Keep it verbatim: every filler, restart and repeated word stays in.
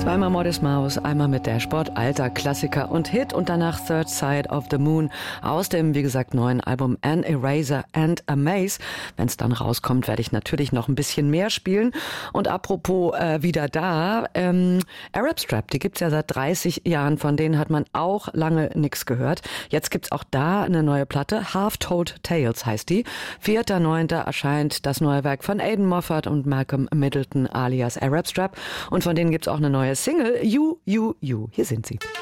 Zweimal Modest Mouse, einmal mit Dashboard, alter Klassiker und Hit und danach Third Side of the Moon aus dem, wie gesagt, neuen Album An Eraser and a Maze. Wenn es dann rauskommt, werde ich natürlich noch ein bisschen mehr spielen. Und apropos äh, wieder da, ähm, Arab Strap, die gibt's ja seit dreißig Jahren, von denen hat man auch lange nichts gehört. Jetzt gibt's auch da eine neue Platte, Half-Told Tales heißt die. vierter neunter erscheint das neue Werk von Aidan Moffat und Malcolm Middleton alias Arab Strap und von denen gibt's auch eine neue Single, You, You, You. Hier sind sie.